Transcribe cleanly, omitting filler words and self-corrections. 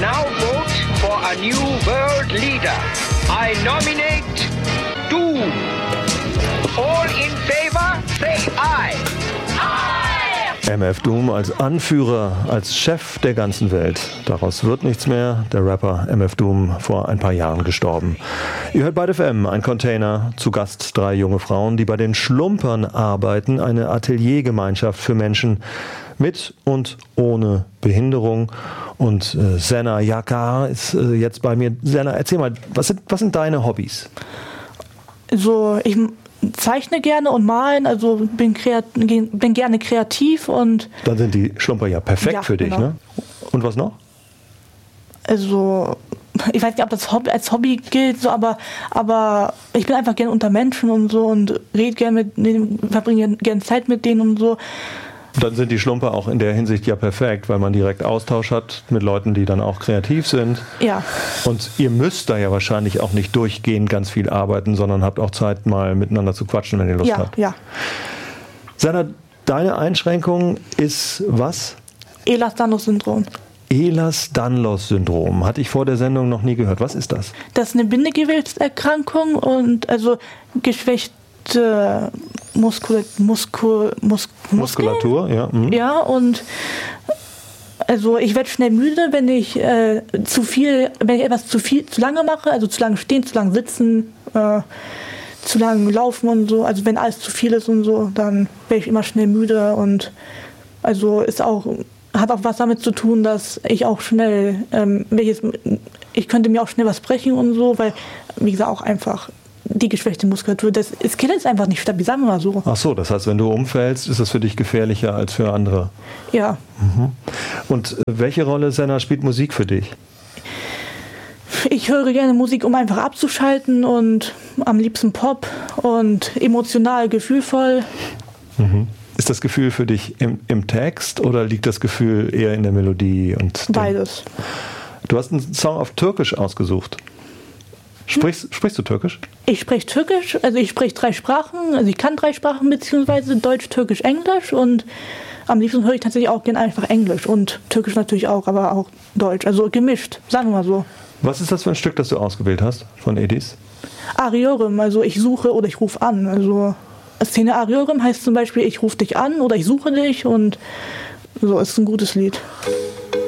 now vote for a new world leader. I nominate Doom. All in favor, say aye. MF Doom als Anführer, als Chef der ganzen Welt. Daraus wird nichts mehr. Der Rapper MF Doom vor ein paar Jahren gestorben. Ihr hört bei FM, ein Container, zu Gast 3 junge Frauen, die bei den Schlumpern arbeiten, eine Ateliergemeinschaft für Menschen mit und ohne Behinderung. Und Senna Yakar ist jetzt bei mir. Senna, erzähl mal, was sind deine Hobbys? Also ich zeichne gerne und malen, also bin gerne kreativ und... Dann sind die Schlumper ja perfekt für dich, genau. Ne? Und was noch? Also, ich weiß nicht, ob das als Hobby gilt, so, aber ich bin einfach gerne unter Menschen und so und rede gerne mit denen, verbringe gerne Zeit mit denen und so. Dann sind die Schlumper auch in der Hinsicht ja perfekt, weil man direkt Austausch hat mit Leuten, die dann auch kreativ sind. Ja. Und ihr müsst da ja wahrscheinlich auch nicht durchgehend ganz viel arbeiten, sondern habt auch Zeit, mal miteinander zu quatschen, wenn ihr Lust habt. Ja. Senna, deine Einschränkung ist was? Ehlers-Danlos-Syndrom. Ehlers-Danlos-Syndrom. Hatte ich vor der Sendung noch nie gehört. Was ist das? Das ist eine Bindegewebserkrankung und also geschwächte Muskulatur, ja. Mhm. Ja, und also ich werde schnell müde, wenn ich etwas zu lange mache, also zu lange stehen, zu lange sitzen, zu lange laufen und so. Also wenn alles zu viel ist und so, dann werde ich immer schnell müde und also hat auch was damit zu tun, dass ich auch schnell, ich könnte mir auch schnell was brechen und so, weil, wie gesagt, auch einfach die geschwächte Muskulatur, das Skelett ist einfach nicht stabil, sagen wir mal so. Ach so, das heißt, wenn du umfällst, ist das für dich gefährlicher als für andere? Ja. Mhm. Und welche Rolle, Senna, spielt Musik für dich? Ich höre gerne Musik, um einfach abzuschalten und am liebsten Pop und emotional, gefühlvoll. Mhm. Ist das Gefühl für dich im Text oder liegt das Gefühl eher in der Melodie? Beides. Du hast einen Song auf Türkisch ausgesucht. Sprichst du Türkisch? Ich spreche Türkisch, also ich spreche 3 Sprachen, also ich kann 3 Sprachen, beziehungsweise Deutsch, Türkisch, Englisch und am liebsten höre ich tatsächlich auch gerne einfach Englisch und Türkisch natürlich auch, aber auch Deutsch, also gemischt, sagen wir mal so. Was ist das für ein Stück, das du ausgewählt hast von Edis? Ariorim, also ich suche oder ich rufe an, also Szene Ariorim heißt zum Beispiel, ich rufe dich an oder ich suche dich und so, ist ein gutes Lied.